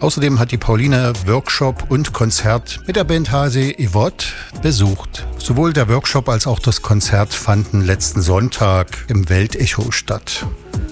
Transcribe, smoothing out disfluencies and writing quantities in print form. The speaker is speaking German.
Außerdem hat die Pauline Workshop und Konzert mit der Band Hase Evot besucht. Sowohl der Workshop als auch das Konzert fanden letzten Sonntag im Weltecho statt.